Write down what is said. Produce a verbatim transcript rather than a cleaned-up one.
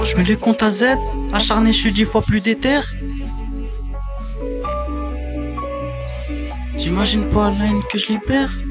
je mets les comptes à Z. Acharné, je suis dix fois plus déter. T'imagines pas la haine que je libère.